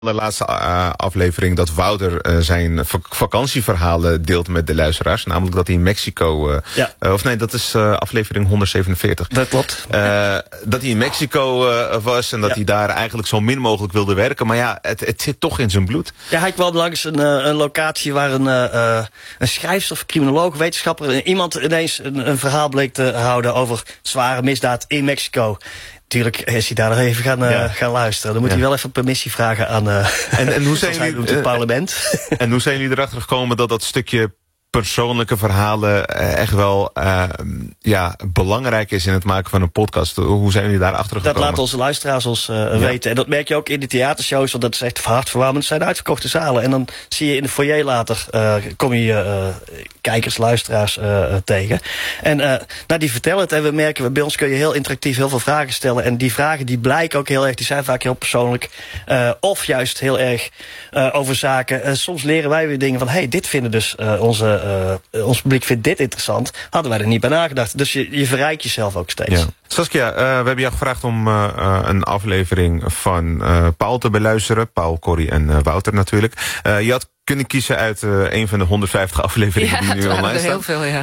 De laatste aflevering dat Wouter zijn vakantieverhalen deelt met de luisteraars. Namelijk dat hij in Mexico... dat is aflevering 147. Dat klopt. Dat hij in Mexico was en dat hij daar eigenlijk zo min mogelijk wilde werken. Maar ja, het zit toch in zijn bloed. Ja, hij kwam langs een locatie waar een schrijfster, criminoloog, wetenschapper... iemand ineens een verhaal bleek te houden over zware misdaad in Mexico. Tuurlijk is hij daar even gaan luisteren. Dan moet hij wel even permissie vragen aan en hoe zijn jullie, het parlement. En hoe zijn jullie erachter gekomen dat stukje persoonlijke verhalen echt wel belangrijk is in het maken van een podcast? Hoe zijn jullie daar achter gekomen? Dat laten onze luisteraars ons weten. En dat merk je ook in de theatershows, want dat is echt hartverwarmend. Het zijn uitverkochte zalen. En dan zie je in de foyer later, kom je kijkers, luisteraars tegen. En die vertellen het. En we merken, bij ons kun je heel interactief heel veel vragen stellen. En die vragen die blijken ook heel erg, die zijn vaak heel persoonlijk. Of juist heel erg over zaken. Soms leren wij weer dingen van, hey, dit vinden dus ons publiek vindt dit interessant. Hadden wij er niet bij nagedacht. Dus je verrijkt jezelf ook steeds. Ja. Saskia, we hebben jou gevraagd om een aflevering van Paul te beluisteren. Paul, Corrie en Wouter natuurlijk. Je had kunnen kiezen uit een van de 150 afleveringen die nu online staan. Heel veel,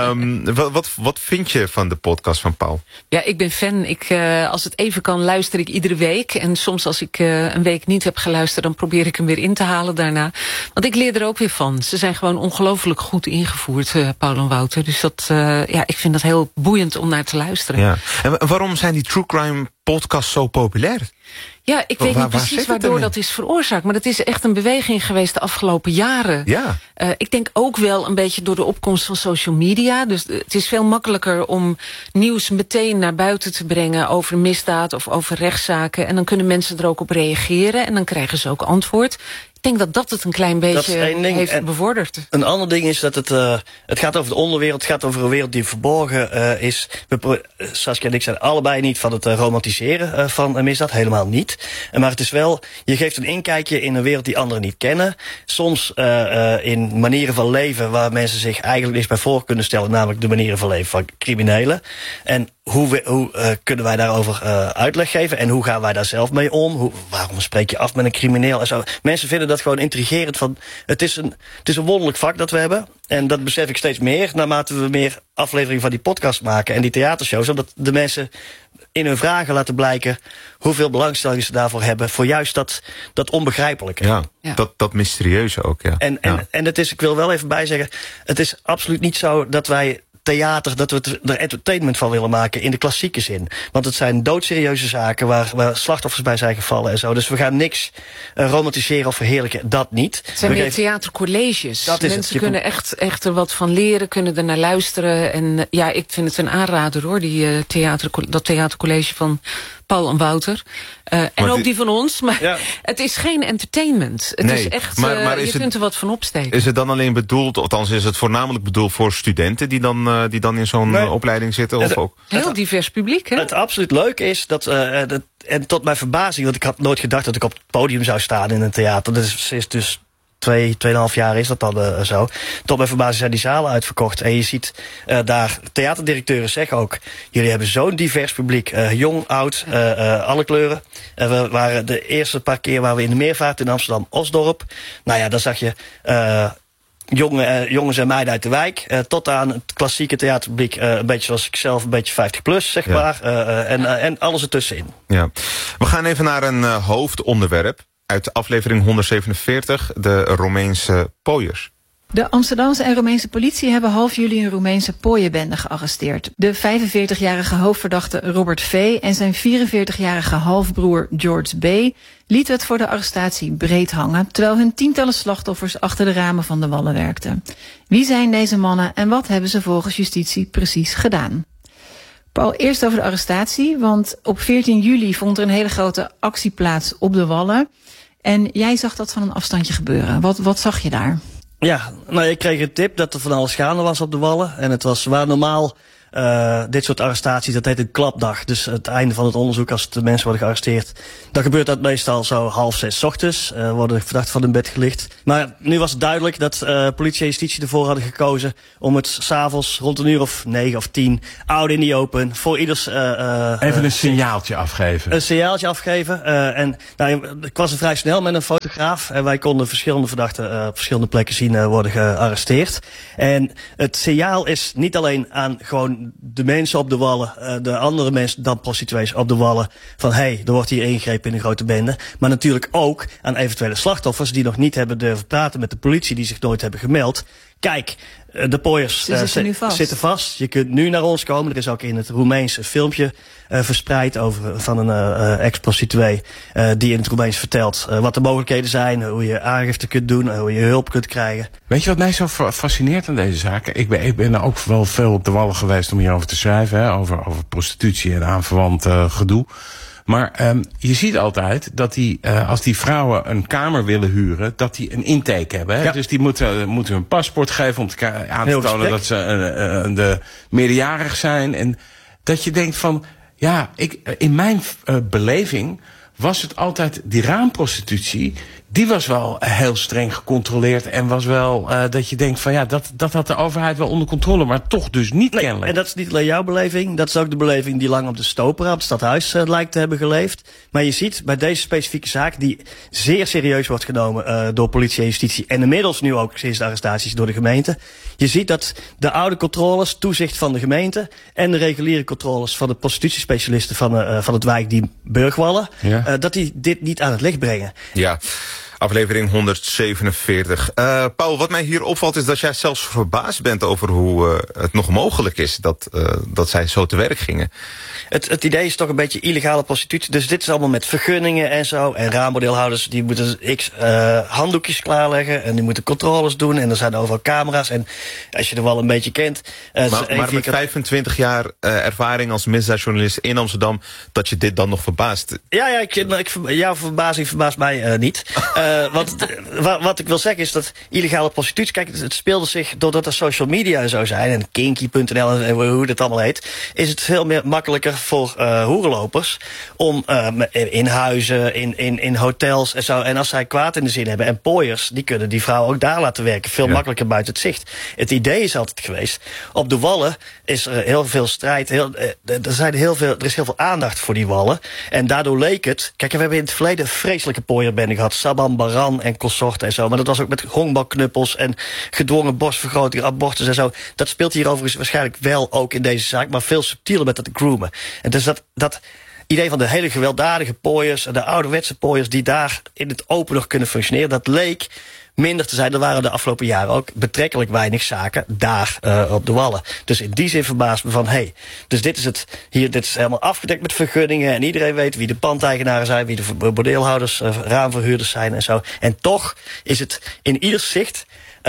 ja. Wat vind je van de podcast van Paul? Ja, ik ben fan. Als het even kan, luister ik iedere week. En soms als ik een week niet heb geluisterd, dan probeer ik hem weer in te halen daarna. Want ik leer er ook weer van. Ze zijn gewoon ongelooflijk goed ingevoerd, Paul en Wouter. Dus ik vind dat heel boeiend om naar te luisteren. Ja. En waarom zijn die true crime podcasts zo populair? Ja, ik weet niet precies waardoor dat is veroorzaakt. Maar het is echt een beweging geweest de afgelopen jaren. Ja. Ik denk ook wel een beetje door de opkomst van social media. Dus het is veel makkelijker om nieuws meteen naar buiten te brengen over misdaad of over rechtszaken. En dan kunnen mensen er ook op reageren en dan krijgen ze ook antwoord. Ik denk dat het een klein beetje heeft bevorderd. Een ander ding is dat het gaat over de onderwereld. Het gaat over een wereld die verborgen is. Saskia en ik zijn allebei niet van het romantiseren van misdaad. Helemaal niet. Maar het is wel, je geeft een inkijkje in een wereld die anderen niet kennen. Soms in manieren van leven waar mensen zich eigenlijk niks bij voor kunnen stellen. Namelijk de manieren van leven van criminelen. En hoe kunnen wij daarover uitleg geven? En hoe gaan wij daar zelf mee om? Waarom spreek je af met een crimineel? En zo. Mensen vinden dat gewoon intrigerend. Van, het is een wonderlijk vak dat we hebben. En dat besef ik steeds meer naarmate we meer afleveringen van die podcast maken en die theatershows. Zodat de mensen in hun vragen laten blijken hoeveel belangstelling ze daarvoor hebben. Voor juist dat onbegrijpelijke. Ja. Dat mysterieuze ook. Ja. En het is, ik wil wel even bijzeggen, het is absoluut niet zo dat wij theater, dat we er entertainment van willen maken in de klassieke zin. Want het zijn doodserieuze zaken waar slachtoffers bij zijn gevallen en zo. Dus we gaan niks romantiseren of verheerlijken, dat niet. Het zijn meer theatercolleges. Mensen kunnen echt er wat van leren, kunnen er naar luisteren. En ja, ik vind het een aanrader hoor, dat theatercollege van Paul en Wouter. En ook die van ons. Maar het is geen entertainment. Het is echt, je kunt er wat van opsteken. Is het dan alleen bedoeld, althans is het voornamelijk bedoeld voor studenten die dan in zo'n opleiding zitten? Of ook? Heel divers publiek, hè? Het absoluut leuke is dat en tot mijn verbazing, want ik had nooit gedacht dat ik op het podium zou staan in een theater. Dat is dus 2,5 jaar is dat dan zo. Tot mijn verbazing zijn die zalen uitverkocht. En je ziet daar, theaterdirecteuren zeggen ook, jullie hebben zo'n divers publiek. Jong, oud, alle kleuren. We waren de eerste paar keer waar we in de Meervaart in Amsterdam-Osdorp. Nou ja, dan zag je jongens en meiden uit de wijk. Tot aan het klassieke theaterpubliek. Een beetje zoals ik zelf, een beetje 50 plus, zeg maar. En alles ertussenin. Ja. We gaan even naar een hoofdonderwerp. Uit aflevering 147, de Roemeense pooiers. De Amsterdamse en Roemeense politie hebben half juli een Roemeense pooienbende gearresteerd. De 45-jarige hoofdverdachte Robert V. en zijn 44-jarige halfbroer George B. lieten het voor de arrestatie breed hangen, terwijl hun tientallen slachtoffers achter de ramen van de wallen werkten. Wie zijn deze mannen en wat hebben ze volgens justitie precies gedaan? Paul, eerst over de arrestatie, want op 14 juli vond er een hele grote actie plaats op de wallen. En jij zag dat van een afstandje gebeuren. Wat zag je daar? Ja, ik kreeg een tip dat er van alles gaande was op de wallen. En het was waar normaal dit soort arrestaties, dat heet een klapdag. Dus het einde van het onderzoek, als de mensen worden gearresteerd, dan gebeurt dat meestal zo 5:30 ochtends. Worden verdachten van hun bed gelicht. Maar nu was het duidelijk dat politie en justitie ervoor hadden gekozen om het 's avonds rond 9 of 10, out in the open, voor ieders... Even een signaaltje afgeven. Een signaaltje afgeven. En ik was er vrij snel met een fotograaf. En wij konden verschillende verdachten op verschillende plekken zien worden gearresteerd. En het signaal is niet alleen aan gewoon de mensen op de wallen, de andere mensen dan prostituees op de wallen, van hey, er wordt hier ingegrepen in een grote bende. Maar natuurlijk ook aan eventuele slachtoffers die nog niet hebben durven praten met de politie, die zich nooit hebben gemeld. Kijk, de pooiers zitten vast. Je kunt nu naar ons komen. Er is ook in het Roemeens een filmpje verspreid van een ex-prostituee die in het Roemeens vertelt wat de mogelijkheden zijn, hoe je aangifte kunt doen, hoe je hulp kunt krijgen. Weet je wat mij zo fascineert aan deze zaken? Ik ben ook wel veel op de wallen geweest om hierover te schrijven, hè, over prostitutie en aanverwant gedoe. Maar je ziet altijd dat als die vrouwen een kamer willen huren, dat die een intake hebben. Hè? Ja. Dus die moeten hun paspoort geven om aan te tonen dat ze meerderjarig zijn. En dat je denkt van, ja, in mijn beleving was het altijd die raamprostitutie. Die was wel heel streng gecontroleerd en was wel dat je denkt van ja, dat had de overheid wel onder controle, maar toch dus niet kennelijk. En dat is niet alleen jouw beleving, dat is ook de beleving die lang op de Stopera, op het stadhuis lijkt te hebben geleefd. Maar je ziet bij deze specifieke zaak, die zeer serieus wordt genomen door politie en justitie en inmiddels nu ook sinds de arrestaties door de gemeente. Je ziet dat de oude controles, toezicht van de gemeente en de reguliere controles van de prostitutiespecialisten van het wijk die Burgwallen, dat die dit niet aan het licht brengen. Ja. Aflevering 147. Paul, wat mij hier opvalt is dat jij zelfs verbaasd bent over hoe het nog mogelijk is dat zij zo te werk gingen. Het idee is toch een beetje illegale prostitutie. Dus dit is allemaal met vergunningen en zo. En raambordeelhouders die moeten handdoekjes klaarleggen. En die moeten controles doen. En er zijn overal camera's. En als je er wel een beetje kent. Maar met 25 jaar ervaring als misdaadjournalist in Amsterdam, dat je dit dan nog verbaast. Ja, jouw verbazing verbaast mij niet. Wat ik wil zeggen is dat illegale prostitutie, kijk, het speelde zich doordat er social media en zo zijn, en kinky.nl en hoe dat allemaal heet, is het veel meer makkelijker voor hoerenlopers om in huizen, in hotels en zo, en als zij kwaad in de zin hebben, en pooiers, die kunnen die vrouwen ook daar laten werken, veel makkelijker buiten het zicht. Het idee is altijd geweest, op de wallen is er heel veel strijd, er is heel veel aandacht voor die wallen, en daardoor leek het, kijk, we hebben in het verleden een vreselijke pooierbende gehad, Saban Baran en consorten en zo. Maar dat was ook met honkbalknuppels en gedwongen borstvergroting, abortus en zo. Dat speelt hier overigens waarschijnlijk wel ook in deze zaak, maar veel subtieler met het groomen. En dus dat idee van de hele gewelddadige pooiers en de ouderwetse pooiers die daar in het open nog kunnen functioneren, dat leek minder te zijn. Er waren de afgelopen jaren ook betrekkelijk weinig zaken daar op de wallen. Dus in die zin verbaast me van, dus dit is helemaal afgedekt met vergunningen en iedereen weet wie de pandeigenaren zijn, wie de bordeelhouders, raamverhuurders zijn en zo. En toch is het in ieders zicht,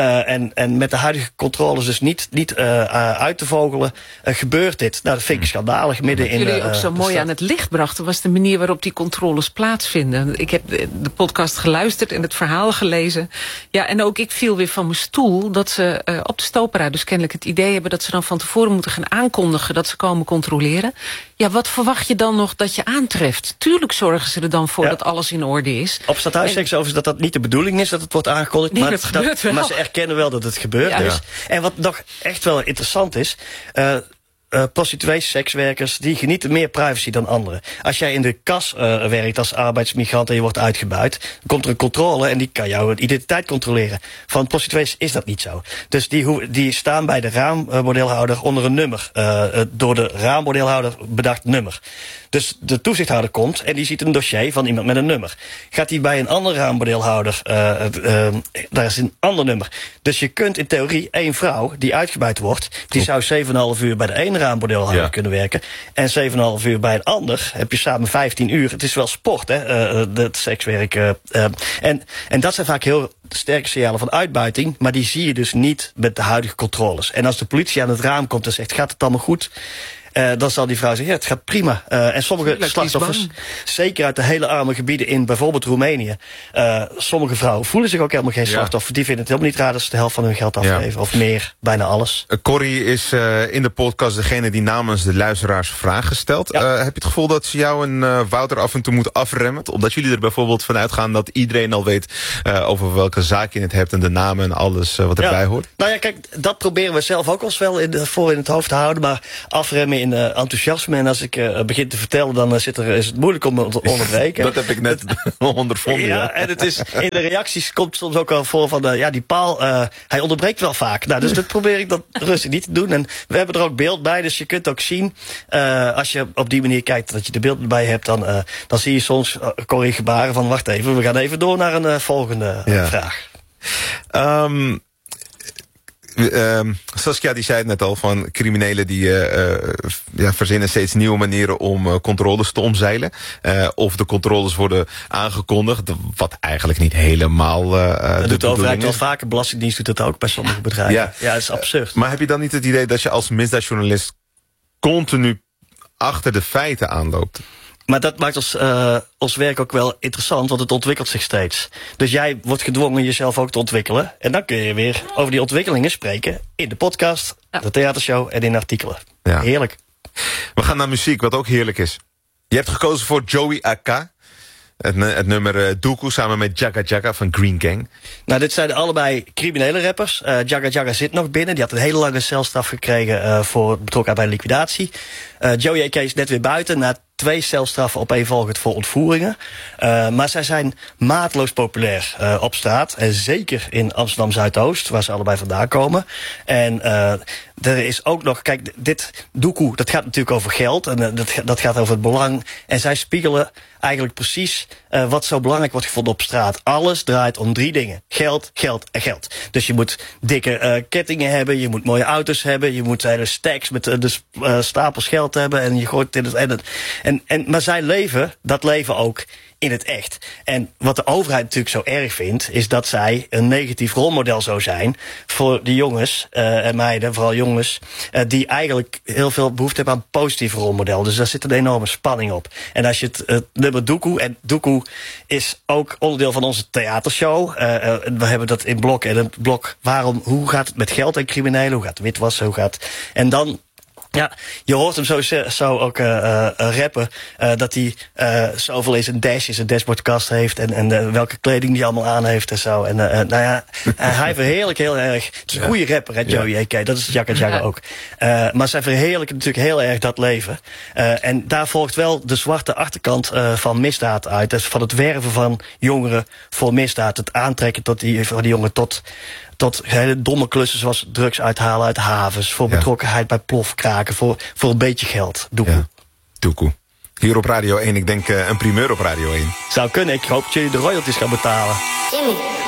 en met de huidige controles dus niet uit te vogelen, gebeurt dit. Nou, dat vind ik schandalig midden in jullie ook zo mooi aan het licht brachten, was de manier waarop die controles plaatsvinden. Ik heb de podcast geluisterd en het verhaal gelezen. Ja, en ook ik viel weer van mijn stoel dat ze op de Stopera dus kennelijk het idee hebben dat ze dan van tevoren moeten gaan aankondigen dat ze komen controleren. Ja, wat verwacht je dan nog dat je aantreft? Tuurlijk zorgen ze er dan voor dat alles in orde is. Op stadhuis zeggen ze overigens dat niet de bedoeling is, dat het wordt aangekondigd. Nee, dat gebeurt wel. Maar ze erkennen wel dat het gebeurd is. En wat nog echt wel interessant is, prostituees, sekswerkers, die genieten meer privacy dan anderen. Als jij in de kas werkt als arbeidsmigrant en je wordt uitgebuit, dan komt er een controle en die kan jouw identiteit controleren. Van prostituees is dat niet zo. Dus die staan bij de raambordeelhouder onder een nummer. Door de raambordeelhouder bedacht nummer. Dus de toezichthouder komt en die ziet een dossier van iemand met een nummer. Gaat hij bij een andere raambordeelhouder, daar is een ander nummer. Dus je kunt in theorie één vrouw die uitgebuit wordt, die zou 7,5 uur bij de ene raambordeelhouder kunnen werken. En 7,5 uur bij een ander. Heb je samen 15 uur. Het is wel sport, hè, het sekswerk. En dat zijn vaak heel sterke signalen van uitbuiting. Maar die zie je dus niet met de huidige controles. En als de politie aan het raam komt en zegt, gaat het allemaal goed? dan zal die vrouw zeggen, ja, het gaat prima. En sommige slachtoffers, zeker uit de hele arme gebieden in bijvoorbeeld Roemenië, sommige vrouwen voelen zich ook helemaal geen slachtoffer. Die vinden het helemaal niet raar dat ze de helft van hun geld afgeven. Of meer, bijna alles. Corrie is in de podcast degene die namens de luisteraars vragen stelt. Heb je het gevoel dat ze jou en Wouter af en toe moet afremmen? Omdat jullie er bijvoorbeeld van uitgaan dat iedereen al weet over welke zaak je het hebt en de namen en alles wat erbij hoort? Nou ja, kijk, dat proberen we zelf ook ons wel voor in het hoofd te houden. Maar afremmen in enthousiasme. En als ik begin te vertellen, dan is het moeilijk om te onderbreken. Dat heb ik net ondervonden. Ja, en het is, in de reacties komt soms ook al voor van, die Paul, hij onderbreekt wel vaak. Nou, dus dat probeer ik dan rustig niet te doen. En we hebben er ook beeld bij, dus je kunt ook zien, als je op die manier kijkt dat je de beeld bij hebt, dan zie je soms Corrie gebaren van, wacht even, we gaan even door naar een volgende vraag. Saskia die zei het net al, van criminelen die verzinnen steeds nieuwe manieren om controles te omzeilen. Of de controles worden aangekondigd, wat eigenlijk niet helemaal dat doet de overheid wel vaker. Belastingdienst doet dat ook bij sommige bedrijven. Ja, dat is absurd. Maar heb je dan niet het idee dat je als misdaadjournalist continu achter de feiten aanloopt? Maar dat maakt ons werk ook wel interessant, want het ontwikkelt zich steeds. Dus jij wordt gedwongen jezelf ook te ontwikkelen. En dan kun je weer over die ontwikkelingen spreken in de podcast, de theatershow en in artikelen. Ja. Heerlijk. We gaan naar muziek, wat ook heerlijk is. Je hebt gekozen voor Joey AK. Het nummer Doekoe samen met Jagga Jagga van Green Gang. Nou, dit zijn allebei criminele rappers. Jagga Jagga zit nog binnen. Die had een hele lange celstraf gekregen voor betrokkenheid bij liquidatie. Joey AK is net weer buiten na 2 celstraffen opeenvolgend voor ontvoeringen. Maar zij zijn mateloos populair op straat. En zeker in Amsterdam Zuidoost, waar ze allebei vandaan komen. En er is ook nog, kijk, dit doekoe, dat gaat natuurlijk over geld. En dat gaat over het belang. En zij spiegelen eigenlijk precies wat zo belangrijk wordt gevonden op straat. Alles draait om 3 dingen. Geld, geld en geld. Dus je moet dikke kettingen hebben. Je moet mooie auto's hebben. Je moet hele stacks met stapels geld hebben. En je gooit dit maar zij leven dat leven ook in het echt. En wat de overheid natuurlijk zo erg vindt, is dat zij een negatief rolmodel zou zijn voor die jongens en meiden, vooral jongens, die eigenlijk heel veel behoefte hebben aan een positief rolmodel. Dus daar zit een enorme spanning op. En als je het nummer Doekoe, en Doekoe is ook onderdeel van onze theatershow. We hebben dat in blok en het blok hoe gaat het met geld en criminelen, hoe gaat het witwassen, hoe gaat. En dan, ja, je hoort hem zo ook rappen, dat hij zoveel in zijn dashboardkast heeft en welke kleding hij allemaal aan heeft en zo. En nou ja, hij verheerlijkt heel erg. Het is een goede rapper, hè, Joey AK, dat is Jagga Jagga ook. Maar zij verheerlijken natuurlijk heel erg dat leven. En daar volgt wel de zwarte achterkant van misdaad uit. Dus van het werven van jongeren voor misdaad. Het aantrekken van die jongeren tot hele domme klussen zoals drugs uithalen uit havens, voor betrokkenheid bij plofkraken, voor een beetje geld. Doekoe. Hier op Radio 1, ik denk een primeur op Radio 1. Zou kunnen, ik hoop dat jullie de royalties gaan betalen. Jimmy.